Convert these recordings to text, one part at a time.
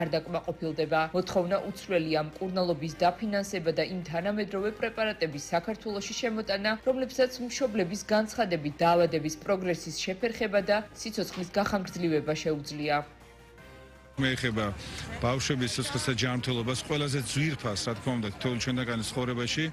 არ დაკმაყოფილდება. მოთხოვნა უცვლელია მკურნალობის დაფინანსება და იმ თანამედროვე პრეპარატების საქართველოში შემოტანა, რომლებსაც მშობლების განცხადებით დაავადების პროგრესის შეფერხება და სიცოცხლის გახანგრძლივება შეუძლია. მეეხება ბავშვების სიცოცხლესა ჯანმრთელობას ყველაზე ძვირფას, რა თქმა უნდა, თითოეულ ჩვენთაგანის ცხოვრებაში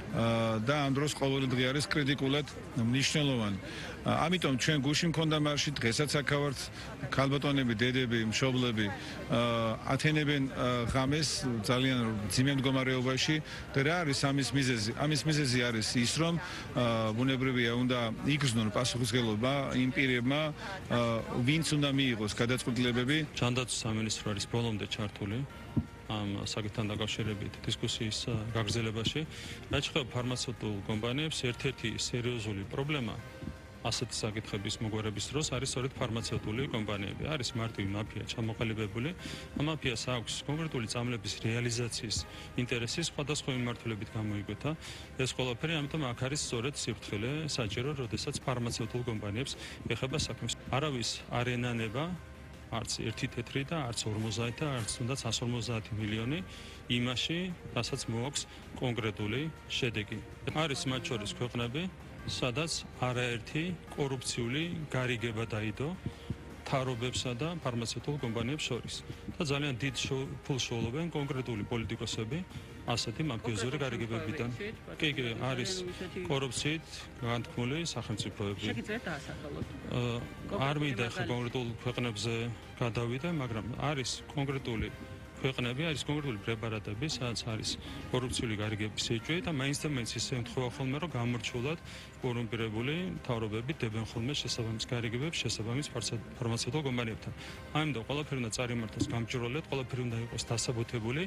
და ამ დროს ყოველი დღე არის კრიტიკულად მნიშვნელოვანი. ამიტომ ჩვენ გუში მქონდა მარში, დღესაც აქ ვართ, ქალბატონები, დედები, მშობლები ათენებენ ღამეს ძალიან ძიმე მდგომარეობაში და რა არის ამის მიზეზი? ამის მიზეზი არის ის, რომ ბუნებრივია უნდა იგრძნონ პასუხისმგებლობა იმ პირებმა, ვინც უნდა მიიღოს გადაწყვეტილებები. ჯანდაცვის სამინისტრო არის ბოლომდე ჩართული ამ საკითხთან დაკავშირებით დისკუსიის გაგრძელებაში. რაჩხება ფარმაცევტულ კომპანიებს ერთ-ერთი სერიოზული პრობლემა ასეთი საკითხების მოგვარების დროს არის სწორედ ფარმაცევტული კომპანიები. არის მარტივი მაფია ჩამოყალიბებული. ამ მაფიას აქვს კონკრეტული წამლების რეალიზაციის ინტერესი სხვადასხვა მიმართულებით გამოიკვეთა. ეს ყველაფერი ამიტომ აქ არის სწორედ სიფრთხილე საჭირო, როდესაც ფარმაცევტულ კომპანიებს ეხება საქმე. არავის არ ენანება არც 1 თეთრი და არც 50 და არც თუნდაც 150 მილიონი იმაში, რასაც მოაქვს კონკრეტული შედეგი. არის მათ შორის ქვეყნები, სადაც არაერთი კორუფციული გარიგება დაიდო მთავრობებსა და ფარმაცევტულ კომპანიებს შორის. და ძალიან დიდ ფულს შეულობენ კონკრეტული პოლიტიკოსები ასეთი მაფიოზური გარიგებებიდან. კი, არის კორუფციით განთქმული სახელმწიფოები. შეგიძლიათ დაასახელოთ? არ მინდა ხა კონკრეტულ ქვეყნებზე გადავიდე, მაგრამ არის კონკრეტული ქვეყნები, არის კონკრეტული პრეპარატები, სადაც არის კორუფციული გარიგების ეჭვი და მაინც და მაინც ისე ემთხვევა ხოლმე, რომ გამორჩულად კორუმპირებული მთავრობები დებენ ხოლმე შესაბამის გარიგებებს შესაბამის ფარმაცევტულ კომპანიებთან. ამიტომ ყველაფერი უნდა წარიმართოს გამჭვირვალედ, ყველაფერი უნდა იყოს დასაბუთებული.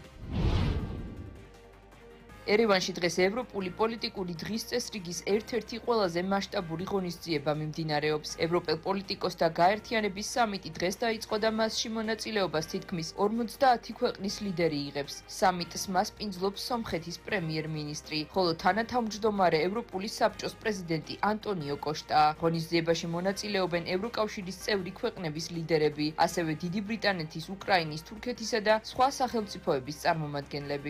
ერევანში დღეს ევროპული პოლიტიკური დღის წესრიგის ერთ-ერთი ყველაზე მასშტაბური ღონისძიება მიმდინარეობს. ევროპელ პოლიტიკოსთა გაერთიანების სამიტი დღეს დაიწყო და მასში მონაწილეობას თითქმის 50 ქვეყნის ლიდერი იღებს. სამიტს მასპინძლობს სომხეთის პრემიერ-მინისტრი, ხოლო თანათავმჯდომარე ევროპული საბჭოს პრეზიდენტი ანტონიო კოშტა. ღონისძიებაში მონაწილეობენ ევროკავშირის წევრი ქვეყნების ლიდერები, ასევე დიდი ბრიტანეთის, უკრაინის, თურქეთისა და სხვა სახელმწიფოების წარმომადგენლები.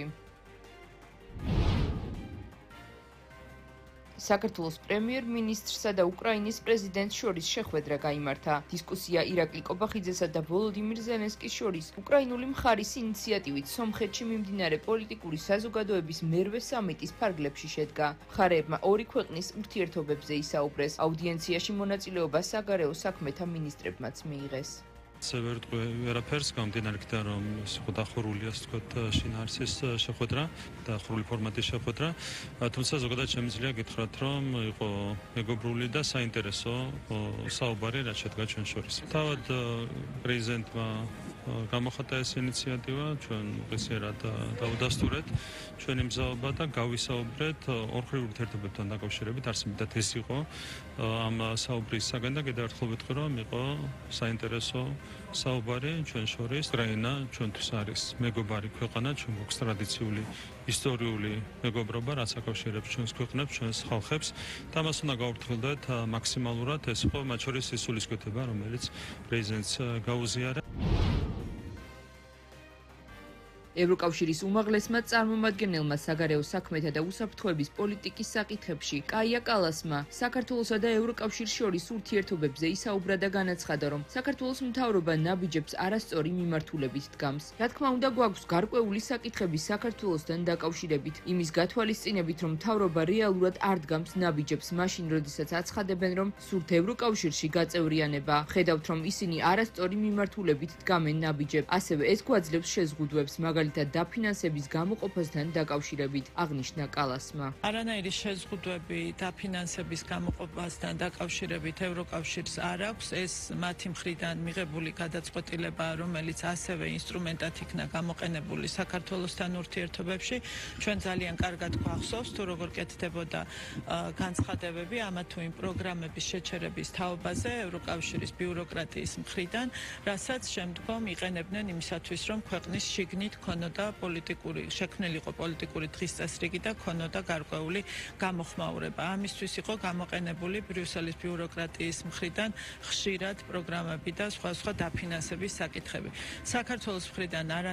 საქართველოს პრემიერ-მინისტრსა და უკრაინის პრეზიდენტს შორის შეხვედრა გაიმართა. დისკუსია ირაკლი კობახიძესა და ვოლოდიმირ ზელენსკის შორის უკრაინული მხარის ინიციატივით სომხეთში მიმდინარე პოლიტიკური საზოგადოების მერვე სამიტის ფარგლებში შედგა. მხარეებმა ორი ქვეყნის ურთიერთობებზე ისაუბრეს. აუდიენციაში მონაწილეობა საგარეო საქმეთა მინისტრებმაც მიიღეს. ვერაფერს გამომდინარე იქიდან, რომ დახურული ასე ვთქვათ შინაარსის შეხვედრა, დახურული ფორმატის შეხვედრა, თუმცა ზოგადად შემიძლია გითხრათ, რომ იყო მეგობრული და საინტერესო საუბარი, რაც შედგა ჩვენ შორის. თავად პრეზიდენტმა გამოხატა ეს ინიციატივა, ჩვენ უპირისპირად დავუდასტურეთ ჩვენი მზაობა და გავისაუბრეთ ორმხრივ ურთიერთობებთან დაკავშირებით, არსებითად ეს იყო ამ საუბრის საგანი და კიდევ ერთხელ ვიტყვი, რომ იყო საინტერესო საუბარი ჩვენ შორის. უკრაინა ჩვენთვის არის მეგობარი ქვეყანა, ჩვენ გვაქვს ტრადიციული ისტორიული მეგობრობა, რაც აკავშირებს ჩვენს ქვეყნებს, ჩვენს ხალხებს და მას უნდა გავუფრთხილდეთ მაქსიმალურად. ეს იყო მათ შორის ის სულისკვეთება, რომელიც პრეზიდენტს გაუზიარა. ევროკავშირის უმაღლესმა წარმომადგენელმა საგარეო საქმეთა და უსაფრთხოების პოლიტიკის საკითხებში კაია კალასმა საქართველოსა და ევროკავშირს შორის ურთიერთობებზე ისაუბრა და განაცხადა, რომ საქართველოს მთავრობა ნაბიჯებს არასწორი მიმართულებით დგამს. რა თქმა უნდა, გვაქვს გარკვეული საკითხები საქართველოსთან დაკავშირებით, იმის გათვალისწინებით, რომ მთავრობა რეალურად არ დგამს ნაბიჯებს მაშინ, როდესაც აცხადებენ, რომ სურთ ევროკავშირში გაწევრიანება. ხედავთ, რომ ისინი არასწორი მიმართულებით დგამენ ნაბიჯებს, ასევე ეს გვაძლევს შეზღუდვებს, მაგალითად დაფინანსების გამოყოფასთან დაკავშირებით, აღნიშნა კალასმა. არანაირი შეზღუდვები დაფინანსების გამოყოფასთან დაკავშირებით ევროკავშირს არ აქვს. ეს მათი მხრიდან მიღებული გადაწყვეტილებაა, რომელიც ასევე ინსტრუმენტად იქნა გამოყენებული საქართველოსთან ურთიერთობებში. ჩვენ ძალიან კარგად გვახსოვს, თუ როგორ კეთდებოდა განცხადებები ამა თუ იმ პროგრამების შეჩერების თაობაზე ევროკავშირის ბიუროკრატიის მხრიდან, რასაც შემდგომ იყენებდნენ იმისათვის, რომ ქვეყნის შიგნით ქონოდა პოლიტიკური შექმნილიყო პოლიტიკური დღის წესრიგი და ქონოდა გარკვეული გამოხმაურება. ამისთვის იყო გამოყენებული ბრიუსელის ბიუროკრატიის მხრიდან ხშირად პროგრამები და სხვა დაფინანსების საკითხები. საქართველოს მხრიდან